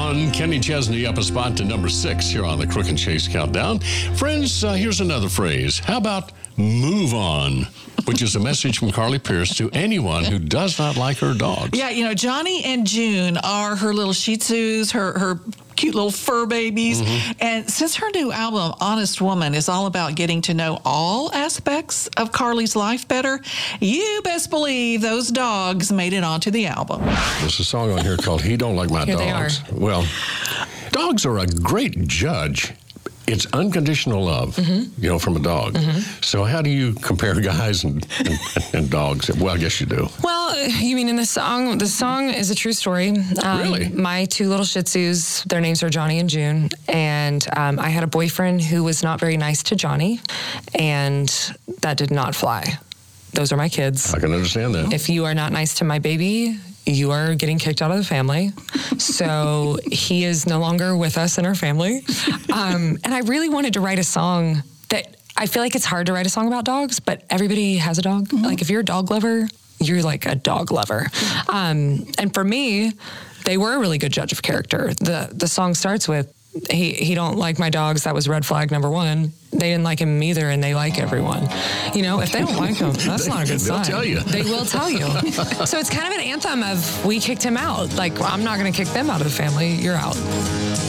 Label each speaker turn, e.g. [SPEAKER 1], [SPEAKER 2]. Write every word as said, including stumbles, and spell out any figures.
[SPEAKER 1] on. Kenny Chesney up a spot to number six here on the Crook and Chase Countdown. Friends, uh, here's another phrase. How about move on? Which is a message from Carly Pearce to anyone who does not like her dogs.
[SPEAKER 2] Yeah, you know, Johnny and June are her little Shih Tzus, her, her cute little fur babies. Mm-hmm. And since her new album, Honest Woman, is all about getting to know all aspects of Carly's life better, you best believe those dogs made it onto the album.
[SPEAKER 1] There's a song on here called He Don't Like My
[SPEAKER 3] Here
[SPEAKER 1] Dogs. Well, dogs are a great judge. It's unconditional love, mm-hmm. you know, from a dog. Mm-hmm. So how do you compare guys and, and, and dogs? Well, I guess you do.
[SPEAKER 3] Well, you mean in the song? The song is a true story. Um,
[SPEAKER 1] really?
[SPEAKER 3] My two little Shih Tzus, their names are Johnny and June. And um, I had a boyfriend who was not very nice to Johnny, and that did not fly. Those are my kids.
[SPEAKER 1] I can understand that.
[SPEAKER 3] If you are not nice to my baby, you are getting kicked out of the family. So he is no longer with us in our family. Um, and I really wanted to write a song that, I feel like it's hard to write a song about dogs, but everybody has a dog. Mm-hmm. Like if you're a dog lover, you're like a dog lover. Um, and for me, they were a really good judge of character. The the song starts with, he he don't like my dogs. That was red flag number one. They didn't like him either, and they like everyone. You know, if they don't like him, that's not a good
[SPEAKER 1] They'll
[SPEAKER 3] sign.
[SPEAKER 1] tell you.
[SPEAKER 3] They will tell you. So it's kind of an anthem of, we kicked him out. Like, I'm not going to kick them out of the family. You're out.